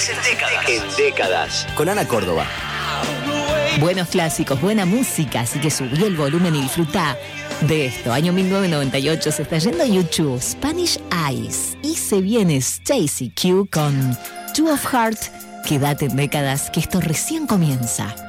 En décadas. Con Ana Córdoba. Buenos clásicos, buena música, así que subí el volumen y disfruta de esto. Año 1998, se está yendo YouTube, Spanish Eyes. Y se viene Stacy Q con Two of Heart. Quédate en décadas, que esto recién comienza.